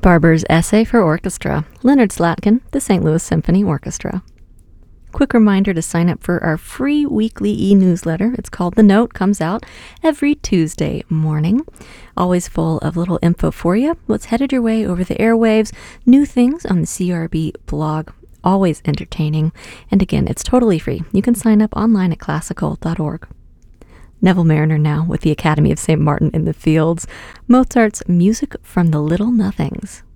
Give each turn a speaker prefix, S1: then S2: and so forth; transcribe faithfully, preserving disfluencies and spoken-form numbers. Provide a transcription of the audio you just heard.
S1: Barber's Essay for Orchestra, Leonard Slatkin, the Saint Louis Symphony Orchestra. Quick reminder to sign up for our free weekly e-newsletter. It's called The Note, comes out every Tuesday morning. Always full of little info for you. What's headed your way over the airwaves, new things on the C R B blog. Always entertaining. And again, it's totally free. You can sign up online at classical dot org. Neville Marriner now with the Academy of Saint Martin in the Fields. Mozart's Music from the Little Nothings.